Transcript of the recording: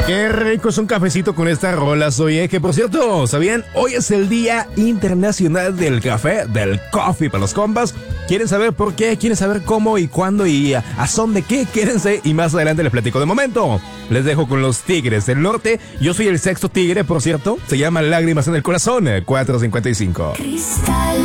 Qué rico es un cafecito con estas rolas, oye, que por cierto, ¿sabían? Hoy es el Día Internacional del Café, del Coffee para los compas. ¿Quieren saber por qué? ¿Quieren saber cómo y cuándo y a son de qué? Quédense y más adelante les platico. De momento, les dejo con los Tigres del Norte. Yo soy el sexto tigre, por cierto. Se llama Lágrimas en el Corazón, 4:55. Cristal